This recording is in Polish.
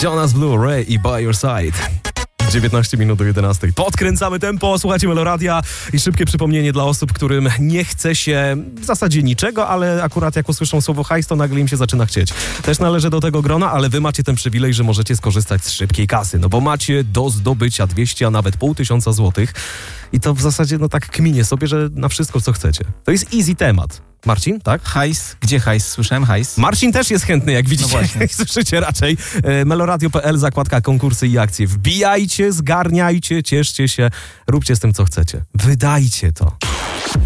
Jonas Blue, Ray i By Your Side. 19 minut do 11. Podkręcamy tempo, słuchajcie Meloradia i szybkie przypomnienie dla osób, którym nie chce się w zasadzie niczego, ale akurat jak usłyszą słowo hajs, to nagle im się zaczyna chcieć. Też należę do tego grona, ale wy macie ten przywilej, że możecie skorzystać z szybkiej kasy, no bo macie do zdobycia 200, a nawet 500 złotych i to w zasadzie tak kminie sobie, że na wszystko co chcecie. To jest easy temat. Marcin, tak? Hajs. Gdzie hajs? Słyszałem hajs. Marcin też jest chętny, jak widzicie. No słyszycie raczej. Meloradio.pl, zakładka konkursy i akcje. Wbijajcie, zgarniajcie, cieszcie się. Róbcie z tym, co chcecie. Wydajcie to.